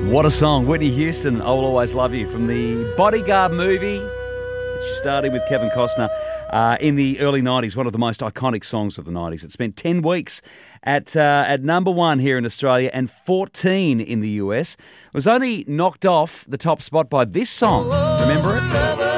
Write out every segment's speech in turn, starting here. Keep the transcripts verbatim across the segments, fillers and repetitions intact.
What a song. Whitney Houston, I Will Always Love You, from the Bodyguard movie, which started with Kevin Costner uh, in the early nineties, one of the most iconic songs of the nineties. It spent ten weeks at uh, at number one here in Australia and fourteen in the U S. It was only knocked off the top spot by this song. Remember it?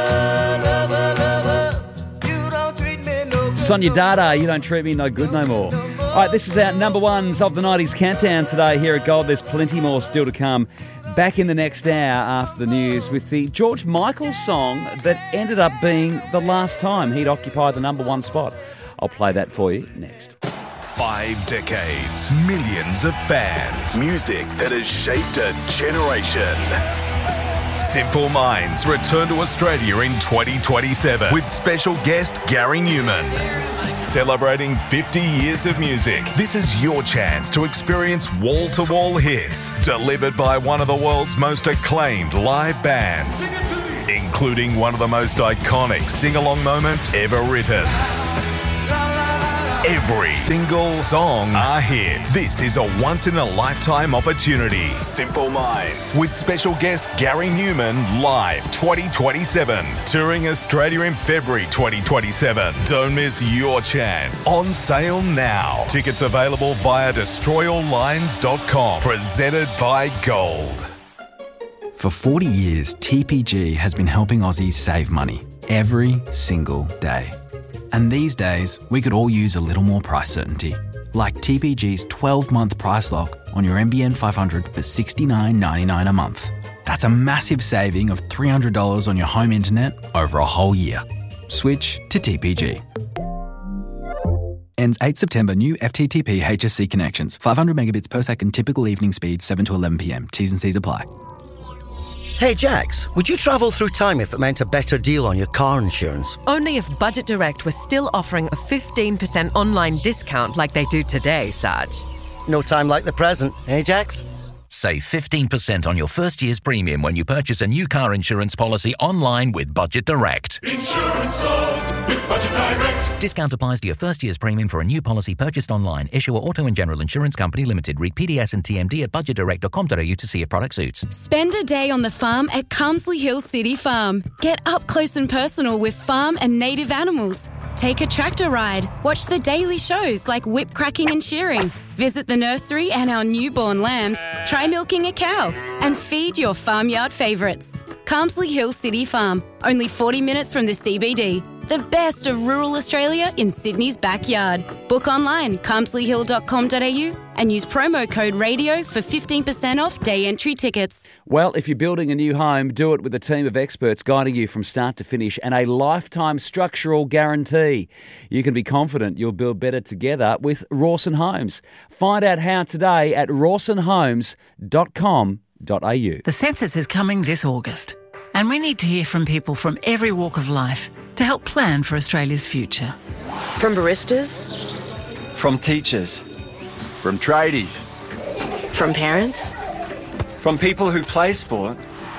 Sonia Dada, You Don't Treat Me No Good No More. All right, this is our number ones of the nineties countdown today here at Gold. There's plenty more still to come. Back in the next hour after the news with the George Michael song that ended up being the last time he'd occupy the number one spot. I'll play that for you next. Five decades, millions of fans, music that has shaped a generation. Simple Minds return to Australia in twenty twenty-seven with special guest Gary Newman. Celebrating fifty years of music, this is your chance to experience wall-to-wall hits delivered by one of the world's most acclaimed live bands, including one of the most iconic sing-along moments ever written. Every single song a hit. This is a once-in-a-lifetime opportunity. Simple Minds with special guest Gary Newman live twenty twenty-seven. Touring Australia in February twenty twenty-seven. Don't miss your chance. On sale now. Tickets available via destroy all lines dot com. Presented by Gold. For forty years, T P G has been helping Aussies save money every single day. And these days, we could all use a little more price certainty. Like T P G's twelve-month price lock on your N B N five hundred for sixty-nine ninety-nine a month. That's a massive saving of three hundred dollars on your home internet over a whole year. Switch to T P G. Ends eighth September. New F T T P H S C connections. five hundred megabits per second typical evening speed, seven to eleven p m. T's and C's apply. Hey Jax, would you travel through time if it meant a better deal on your car insurance? Only if Budget Direct was still offering a fifteen percent online discount like they do today, Saj. No time like the present, hey Jax? Save fifteen percent on your first year's premium when you purchase a new car insurance policy online with Budget Direct. Insurance solved with Budget Direct. Discount applies to your first year's premium for a new policy purchased online. Issuer Auto and General Insurance Company Limited. Read P D S and T M D at budget direct dot com dot a u to see if product suits. Spend a day on the farm at Carmsley Hill City Farm. Get up close and personal with farm and native animals. Take a tractor ride. Watch the daily shows like whip cracking and shearing. Visit the nursery and our newborn lambs. Try milking a cow and feed your farmyard favourites. Carmsley Hill City Farm, only forty minutes from the C B D. The best of rural Australia in Sydney's backyard. Book online, carmsley hill dot com dot a u and use promo code RADIO for fifteen percent off day entry tickets. Well, if you're building a new home, do it with a team of experts guiding you from start to finish and a lifetime structural guarantee. You can be confident you'll build better together with Rawson Homes. Find out how today at rawson homes dot com dot a u. The census is coming this August, and we need to hear from people from every walk of life to help plan for Australia's future. From baristas, from teachers, from tradies, from parents, from people who play sport,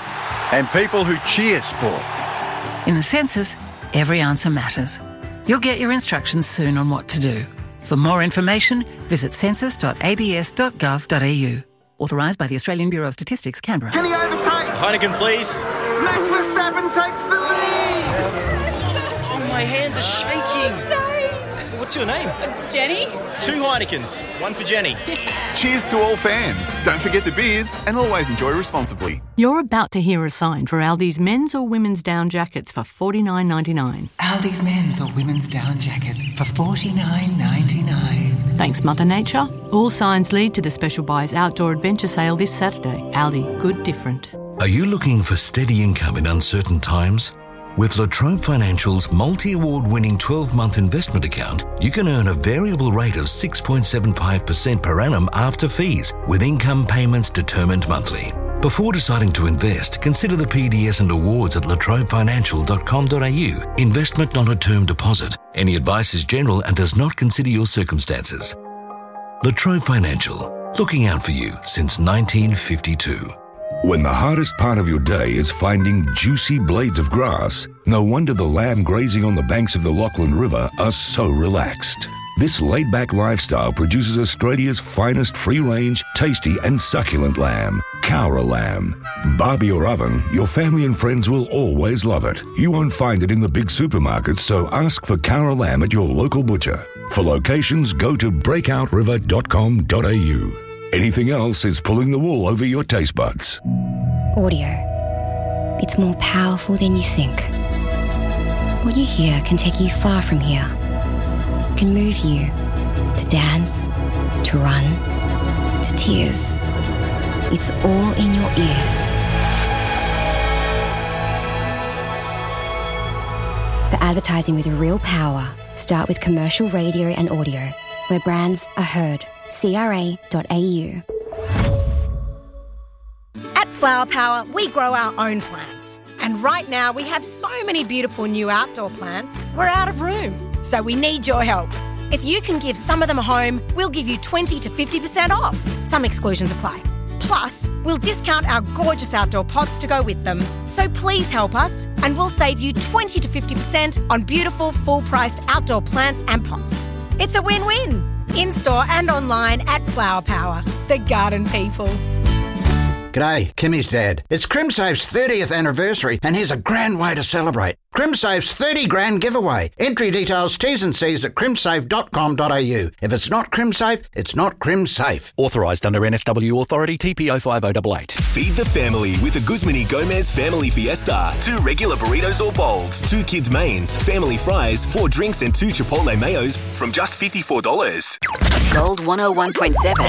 and people who cheer sport. In the census, every answer matters. You'll get your instructions soon on what to do. For more information, visit census dot a b s dot gov dot a u. Authorised by the Australian Bureau of Statistics, Canberra. Can he overtake? Heineken, please. Max Verstappen takes the lead. Oh, my hands are shaking. Sorry. What's your name? Jenny. Two Heinekens. One for Jenny. Cheers to all fans. Don't forget the beers and always enjoy responsibly. You're about to hear a sign for Aldi's men's or women's down jackets for forty-nine ninety-nine. Aldi's men's or women's down jackets for forty-nine ninety-nine. Thanks, Mother Nature. All signs lead to the Special Buys Outdoor Adventure Sale this Saturday. Aldi, good different. Are you looking for steady income in uncertain times? With La Trobe Financial's multi-award winning twelve-month investment account, you can earn a variable rate of six point seven five percent per annum after fees, with income payments determined monthly. Before deciding to invest, consider the P D S and awards at la trobe financial dot com dot a u. Investment not a term deposit. Any advice is general and does not consider your circumstances. La Trobe Financial, looking out for you since nineteen fifty-two. When the hardest part of your day is finding juicy blades of grass, no wonder the lamb grazing on the banks of the Lachlan River are so relaxed. This laid-back lifestyle produces Australia's finest free-range, tasty and succulent lamb, Cowra lamb. Barbie or oven, your family and friends will always love it. You won't find it in the big supermarkets, so ask for Cowra lamb at your local butcher. For locations, go to breakout river dot com dot a u. Anything else is pulling the wool over your taste buds. Audio. It's more powerful than you think. What you hear can take you far from here. Can move you to dance, to run, to tears. It's all in your ears. For advertising with real power, start with commercial radio and audio, where brands are heard. C R A dot A U. At Flower Power, we grow our own plants. And right now, we have so many beautiful new outdoor plants, we're out of room. So we need your help. If you can give some of them a home, we'll give you twenty to fifty percent off. Some exclusions apply. Plus, we'll discount our gorgeous outdoor pots to go with them. So please help us, and we'll save you twenty to fifty percent on beautiful, full-priced outdoor plants and pots. It's a win-win. In-store and online at Flower Power, the garden people. G'day, Kimmy's dad. It's CrimSafe's thirtieth anniversary, and here's a grand way to celebrate. CrimSafe's thirty grand giveaway. Entry details, T's and C's at crimsafe dot com dot a u. If it's not CrimSafe, it's not CrimSafe. Authorised under N S W Authority T P oh five oh eight eight. Feed the family with a Guzman y Gomez Family Fiesta. Two regular burritos or bowls, two kids' mains, family fries, four drinks and two Chipotle mayos from just fifty-four dollars. Gold one oh one point seven.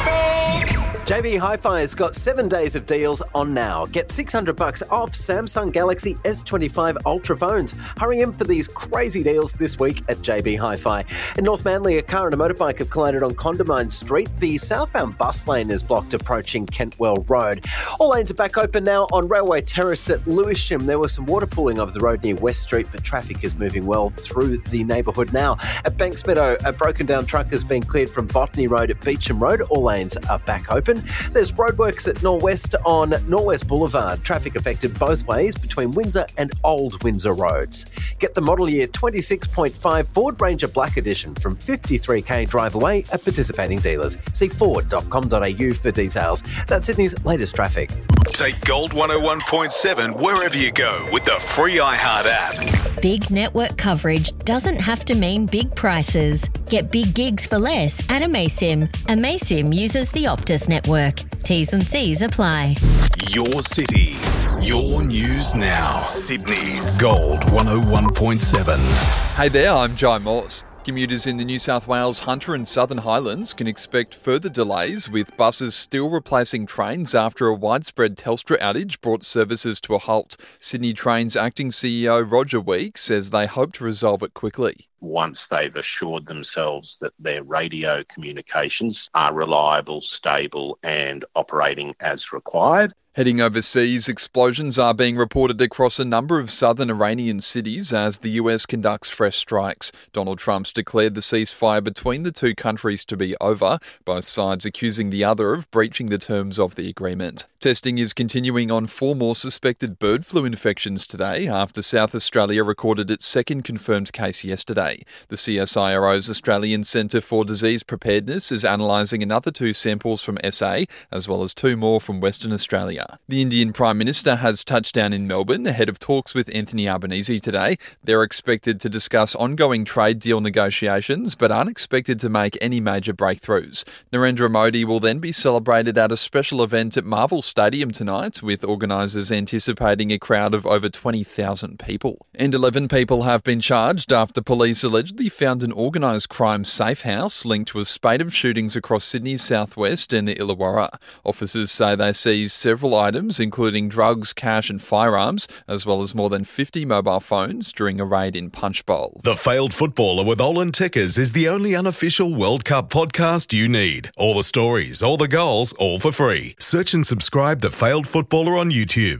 J B Hi-Fi has got seven days of deals on now. Get six hundred bucks off Samsung Galaxy S twenty-five Ultra phones. Hurry in for these crazy deals this week at J B Hi-Fi. In North Manly, a car and a motorbike have collided on Condamine Street. The southbound bus lane is blocked approaching Kentwell Road. All lanes are back open now on Railway Terrace at Lewisham. There was some water pooling over the road near West Street, but traffic is moving well through the neighbourhood now. At Banks Meadow, a broken down truck has been cleared from Botany Road at Beecham Road. All lanes are back open. There's roadworks at Norwest on Norwest Boulevard. Traffic affected both ways between Windsor and Old Windsor Roads. Get the model year twenty-six point five Ford Ranger Black Edition from fifty-three k drive away at participating dealers. See ford dot com dot a u for details. That's Sydney's latest traffic. Take Gold one oh one point seven wherever you go with the free iHeart app. Big network coverage doesn't have to mean big prices. Get big gigs for less at Amaysim. Amaysim uses the Optus network. T's and C's apply. Your city, your news now. Sydney's Gold one oh one point seven. Hey there, I'm Jai Morse. Commuters in the New South Wales Hunter and Southern Highlands can expect further delays, with buses still replacing trains after a widespread Telstra outage brought services to a halt. Sydney Trains acting C E O Roger Weeks says they hope to resolve it quickly. Once they've assured themselves that their radio communications are reliable, stable and operating as required. Heading overseas, explosions are being reported across a number of southern Iranian cities as the U S conducts fresh strikes. Donald Trump's declared the ceasefire between the two countries to be over, both sides accusing the other of breaching the terms of the agreement. Testing is continuing on four more suspected bird flu infections today after South Australia recorded its second confirmed case yesterday. The C S I R O's Australian Centre for Disease Preparedness is analysing another two samples from S A, as well as two more from Western Australia. The Indian Prime Minister has touched down in Melbourne ahead of talks with Anthony Albanese today. They're expected to discuss ongoing trade deal negotiations, but aren't expected to make any major breakthroughs. Narendra Modi will then be celebrated at a special event at Marvel Stadium tonight, with organisers anticipating a crowd of over twenty thousand people. And eleven people have been charged after police allegedly found an organised crime safe house linked to a spate of shootings across Sydney's southwest and the Illawarra. Officers say they seized several items, including drugs, cash and firearms, as well as more than fifty mobile phones during a raid in Punchbowl. The Failed Footballer with Olin Tickers is the only unofficial World Cup podcast you need. All the stories, all the goals, all for free. Search and subscribe The Failed Footballer on YouTube.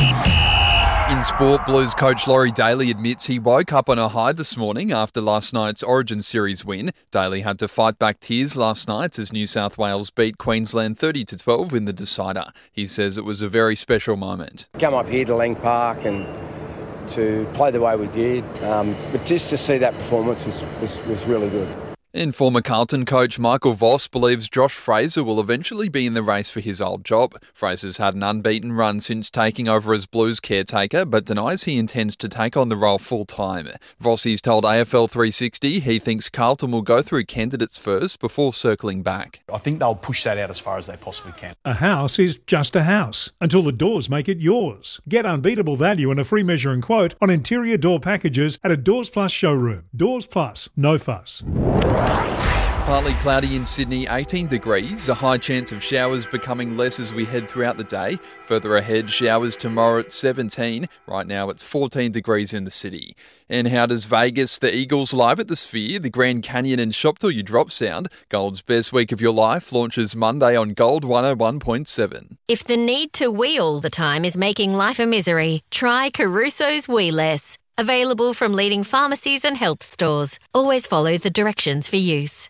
In sport, Blues coach Laurie Daly admits he woke up on a high this morning after last night's Origin Series win. Daly had to fight back tears last night as New South Wales beat Queensland thirty to twelve in the decider. He says it was a very special moment. Come up here to Lang Park and to play the way we did, um, but just to see that performance was, was, was really good. And former Carlton coach Michael Voss believes Josh Fraser will eventually be in the race for his old job. Fraser's had an unbeaten run since taking over as Blues caretaker, but denies he intends to take on the role full-time. Vossi's told A F L three sixty he thinks Carlton will go through candidates first before circling back. I think they'll push that out as far as they possibly can. A house is just a house until the doors make it yours. Get unbeatable value and a free measure and quote on interior door packages at a Doors Plus showroom. Doors Plus, no fuss. Partly cloudy in Sydney, eighteen degrees, a high chance of showers becoming less as we head throughout the day. Further ahead, showers tomorrow at seventeen. Right now it's fourteen degrees in the city. And how does Vegas, the Eagles live at the Sphere, the Grand Canyon and Shop Till You Drop sound? Gold's Best Week of Your Life launches Monday on Gold one oh one point seven. If the need to wee all the time is making life a misery, try Caruso's Wee Less. Available from leading pharmacies and health stores. Always follow the directions for use.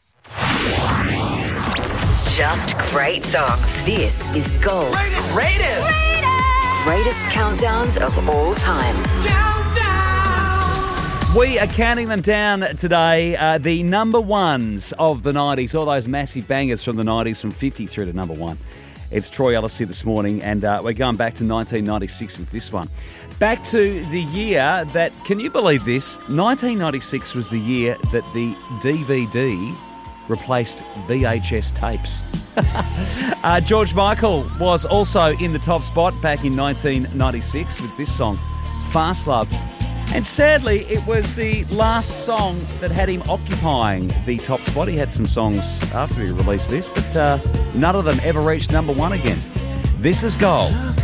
Just great songs. This is Gold's Greatest, greatest, greatest countdowns of all time. We are counting them down today. Uh, the number ones of the nineties, all those massive bangers from the nineties, from fifty through to number one. It's Troy Ellis here this morning, and uh, we're going back to nineteen ninety-six with this one. Back to the year that, can you believe this? nineteen ninety-six was the year that the D V D replaced V H S tapes. uh, George Michael was also in the top spot back in nineteen ninety-six with this song, Fast Love. And sadly, it was the last song that had him occupying the top spot. He had some songs after he released this, but uh, none of them ever reached number one again. This is Gold.